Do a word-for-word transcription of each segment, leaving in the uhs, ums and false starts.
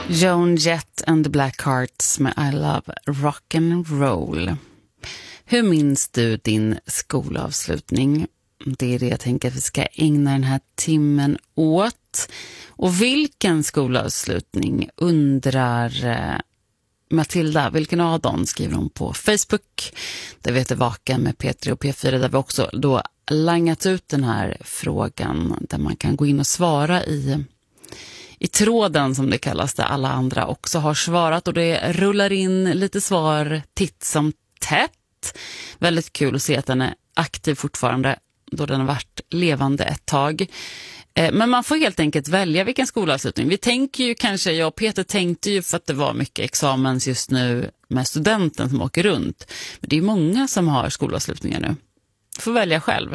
Joan Jett and the Blackhearts med I Love Rock and Roll. Hur minns du din skolavslutning? Det är det jag tänker att vi ska ägna den här timmen åt. Och vilken skolavslutning undrar eh, Matilda? Vilken av dem skriver hon på Facebook? Där vi heter Vaken med P tre och P fyra, där vi också då langat ut den här frågan där man kan gå in och svara i i tråden som det kallas, där alla andra också har svarat, och det rullar in lite svar titt som tätt. Väldigt kul att se att den är aktiv fortfarande, då den har varit levande ett tag. Men man får helt enkelt välja vilken skolavslutning. Vi tänker ju kanske, jag och Peter tänkte ju för att det var mycket examens just nu med studenten som åker runt. Men det är många som har skolavslutningar nu. Får välja själv.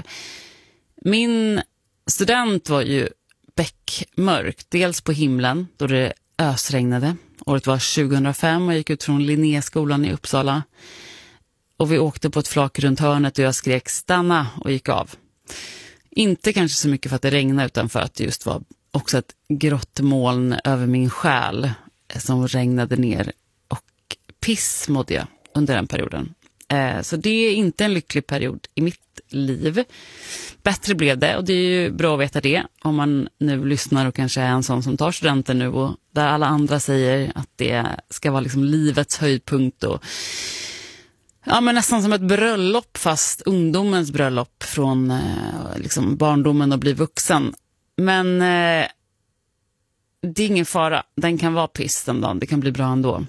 Min student var ju bäckmörkt, dels på himlen då det ösregnade. Året var tjugohundrafem och jag gick ut från Linnéskolan i Uppsala. Och vi åkte på ett flak runt hörnet och jag skrek stanna och gick av. Inte kanske så mycket för att det regnade, utan för att det just var också ett grått moln över min själ som regnade ner, och piss mådde jag under den perioden. Så det är inte en lycklig period i mitt liv. Bättre blev det, och det är ju bra att veta det om man nu lyssnar och kanske är en sån som tar studenten nu, och där alla andra säger att det ska vara liksom livets höjdpunkt och ja, men nästan som ett bröllop, fast ungdomens bröllop från eh, liksom barndomen och bli vuxen. Men eh, det är ingen fara, den kan vara piss den dagen, det kan bli bra ändå.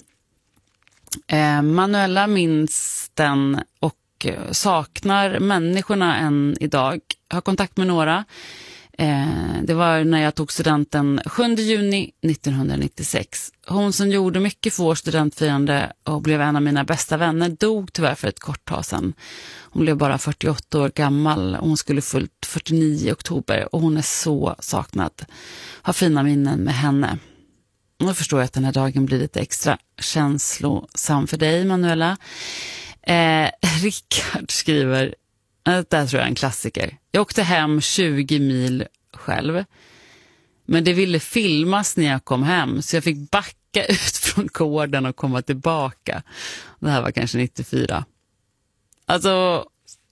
Eh, Manuela minns den och eh, saknar människorna än idag. Jag har kontakt med några. Eh, det var när jag tog studenten sjunde juni nittonhundranittiosex. Hon som gjorde mycket för vår studentfirande och blev en av mina bästa vänner dog tyvärr för ett kort tag sedan. Hon blev bara fyrtioåtta år gammal och hon skulle fullt fyrtionio i oktober, och hon är så saknad. Har fina minnen med henne. Nu förstår jag att den här dagen blir lite extra känslosam för dig, Manuela. Eh, Rickard skriver, det där tror jag är en klassiker. Jag åkte hem tjugo mil själv, men det ville filmas när jag kom hem, så jag fick backa ut från gården och komma tillbaka. Det här var kanske nittiofyra. Alltså,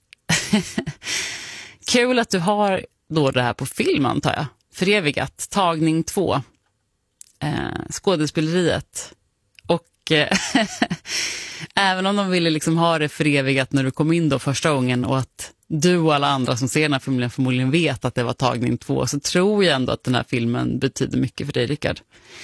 kul att du har då det här på film, antar jag. Förevigat, tagning två. Eh, skådespeleriet. Och eh, även om de ville liksom ha det förevigat när du kom in då första gången, och att du och alla andra som ser den här filmen förmodligen vet att det var tagning två, så tror jag ändå att den här filmen betyder mycket för dig, Rickard.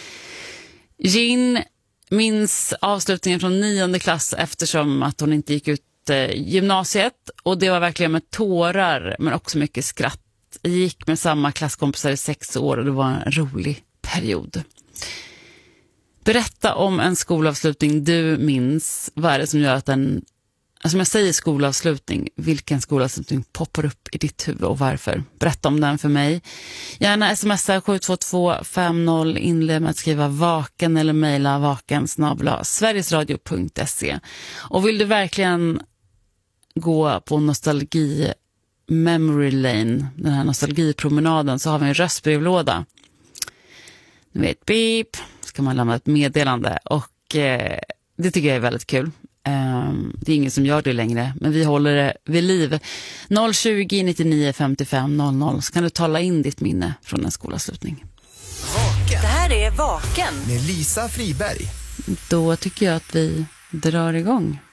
Gin minns avslutningen från nionde klass, eftersom att hon inte gick ut eh, gymnasiet, och det var verkligen med tårar men också mycket skratt. Jag gick med samma klasskompisar i sex år och det var en rolig period. Berätta om en skolavslutning du minns. Vad är det som gör att en, alltså om jag säger skolavslutning, vilken skolavslutning poppar upp i ditt huvud och varför? Berätta om den för mig. Gärna smsa sju två två fem noll, inled med att skriva vaken eller mejla vaken snabel-a sverigesradio punkt se. Och vill du verkligen gå på nostalgi memory lane, den här nostalgipromenaden, så har vi en röstbrevlåda. Du vet, beep, ska man lämna ett meddelande, och eh, det tycker jag är väldigt kul. Eh, det är ingen som gör det längre, men vi håller det vid liv. noll tjugo nittionio femtiofem noll noll, så kan du tala in ditt minne från en skolavslutning. Vaken. Det här är Vaken med Lisa Friberg. Då tycker jag att vi drar igång.